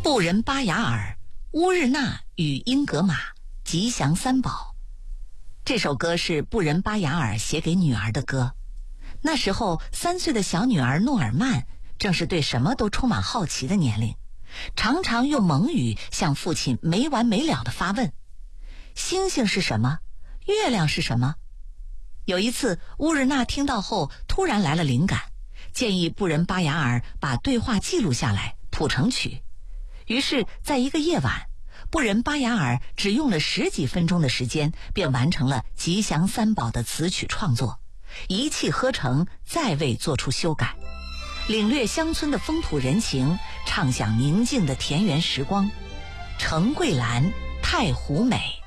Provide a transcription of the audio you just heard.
布仁巴雅尔、乌日纳与英格玛吉祥三宝。这首歌是布仁巴雅尔写给女儿的歌。那时候3岁的小女儿诺尔曼正是对什么都充满好奇的年龄，常常用蒙语向父亲没完没了地发问：星星是什么？月亮是什么？有一次乌日纳听到后突然来了灵感，建议布仁巴雅尔把对话记录下来谱成曲。于是在一个夜晚，布仁巴雅尔只用了10几分钟的时间便完成了吉祥三宝的词曲创作，一气呵成，再未做出修改，领略乡村的风土人情，畅享宁静的田园时光。程桂兰，太湖美。